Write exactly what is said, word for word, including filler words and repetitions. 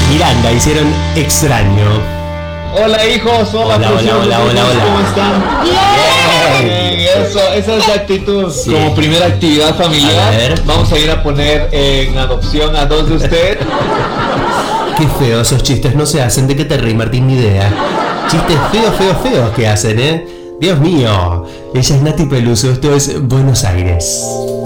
Miranda hicieron Extraño. Hola hijos, hola, hola, hola, hola, hola, hola. ¿Cómo están? Bien. Bien, eso, esa es la actitud. Sí. Como primera actividad familiar, a vamos a ir a poner en adopción a dos de ustedes. Qué feos esos chistes, no se hacen. ¿De qué te reí, Martín? Ni idea. Chistes feos, feos, feos que hacen, ¿eh? Dios mío. Ella es Nati Peluso, esto es Buenos Aires.